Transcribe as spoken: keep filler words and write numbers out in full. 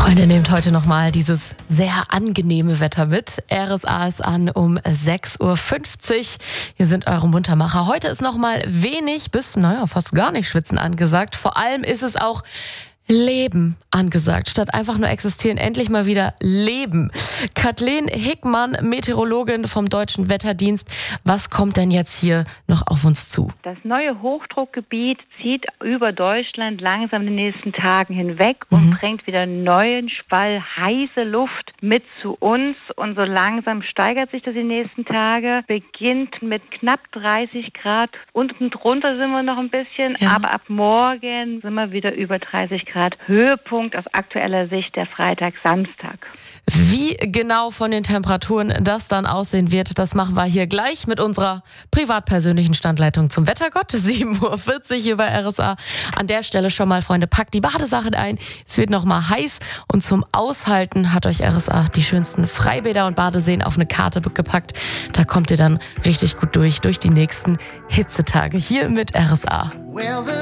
Freunde, nehmt heute nochmal dieses sehr angenehme Wetter mit. R S A ist an um sechs Uhr fünfzig. Hier sind eure Muntermacher. Heute ist nochmal wenig bis, naja, fast gar nicht Schwitzen angesagt. Vor allem ist es auch Leben angesagt. Statt einfach nur existieren, endlich mal wieder leben. Kathleen Hickmann, Meteorologin vom Deutschen Wetterdienst. Was kommt denn jetzt hier noch auf uns zu? Das neue Hochdruckgebiet zieht über Deutschland langsam in den nächsten Tagen hinweg und Mhm. bringt wieder neuen Spall heiße Luft mit zu uns. Und so langsam steigert sich das die nächsten Tage. Beginnt mit knapp dreißig Grad. Unten drunter sind wir noch ein bisschen, Ja. aber ab morgen sind wir wieder über dreißig Grad. Höhepunkt aus aktueller Sicht der Freitag, Samstag. Wie genau von den Temperaturen das dann aussehen wird, das machen wir hier gleich mit unserer privat-persönlichen Standleitung zum Wettergott. sieben Uhr vierzig hier bei R S A. An der Stelle schon mal, Freunde, packt die Badesachen ein. Es wird noch mal heiß und zum Aushalten hat euch R S A die schönsten Freibäder und Badeseen auf eine Karte gepackt. Da kommt ihr dann richtig gut durch, durch die nächsten Hitzetage hier mit R S A.